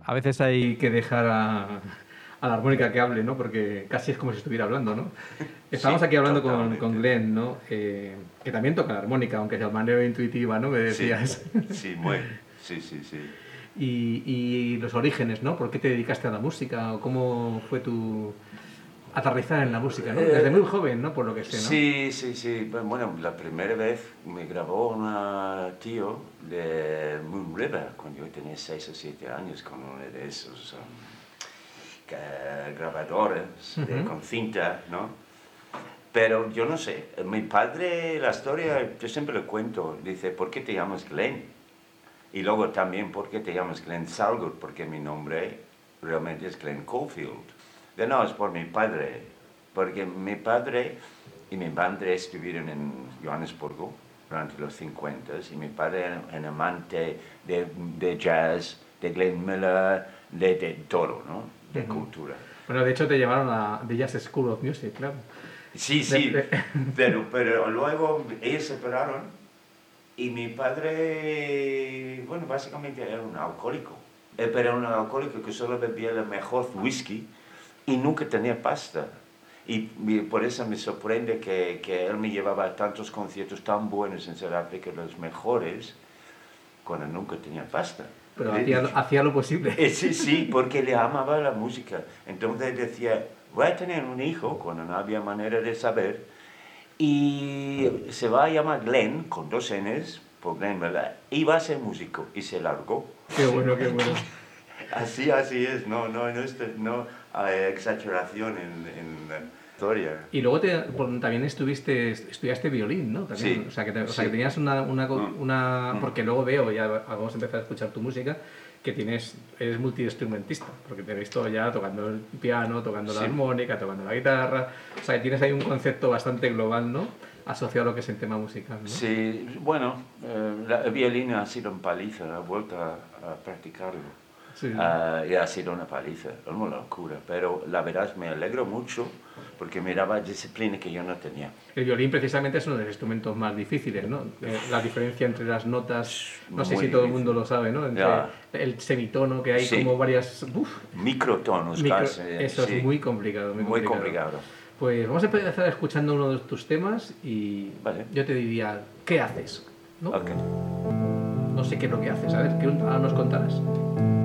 A veces hay que dejar a la armónica que hable, ¿no? Porque casi es como si estuviera hablando, ¿no? Estamos Sí, aquí hablando totalmente. con Glenn, ¿no? Que también toca la armónica, aunque sea de manera intuitiva, ¿no? Me Sí, decías. sí, muy. Sí, sí, sí. Y los orígenes, ¿no? ¿Por qué te dedicaste a la música? ¿O cómo fue tu aterrizar en la música, ¿no? Desde muy Eh, joven, ¿no? Por lo que sé, ¿no? sí, sí, sí. Bueno, la primera vez me grabó un tío de Moon River cuando yo tenía 6 o 7 años con uno de esos grabadores Ujú. con cinta, ¿no? Pero yo no sé, mi padre, la historia, yo siempre le cuento, dice, ¿por qué te llamas Glenn? Y luego también, ¿por qué te llamas Glenn Salgood? Porque mi nombre realmente es Glenn Caulfield. De no, es por mi padre, porque mi padre y mi madre estuvieron en Johannesburgo durante los 50 y mi padre era un amante de jazz, de Glenn Miller, de todo, ¿no? De Ujú. cultura. Bueno, de hecho te llevaron a The Jazz School of Music, claro. Sí, De- sí, de- pero luego ellos se separaron y mi padre, bueno, básicamente era un alcohólico. Pero era un alcohólico que solo bebía el mejor whisky y nunca tenía pasta. Y por eso me sorprende que él me llevaba a tantos conciertos tan buenos en Sudáfrica, los mejores, cuando nunca tenía pasta. pero hacía lo posible. Sí, sí, porque le amaba la música. Entonces decía, voy a tener un hijo cuando no había manera de saber y se va a llamar Glenn, con 2 N's, por Glenn Miller, y va a ser músico. Y se largó. Qué bueno, qué bueno. Así es, no hay exageración en la historia. Y luego también estudiaste violín, ¿no? También, Sí, o sea, que sí. tenías porque luego veo, ya vamos a empezar a escuchar tu música, que eres multiinstrumentista, porque te he visto ya tocando el piano, tocando la Sí, armónica, tocando la guitarra, o sea, que tienes ahí un concepto bastante global, ¿no? Asociado a lo que es el tema musical, ¿no? sí, bueno, el violín ha sido una paliza, he vuelto a practicarlo. Sí. Y ha sido una paliza, una locura, pero la verdad me alegro mucho porque me daba disciplina que yo no tenía. El violín precisamente es uno de los instrumentos más difíciles, ¿no? La diferencia entre las notas, no sé Muy si todo el mundo difícil. lo sabe, ¿no? Entre Ya, el semitono, que hay como sí, varias... microtonos casi, Eso es sí, muy complicado, muy muy complicado. complicado. Pues vamos a empezar escuchando uno de tus temas y Vale, yo te diría, ¿qué haces? ¿No? ok. No sé qué es lo que haces, a ver, ¿qué ahora nos contarás?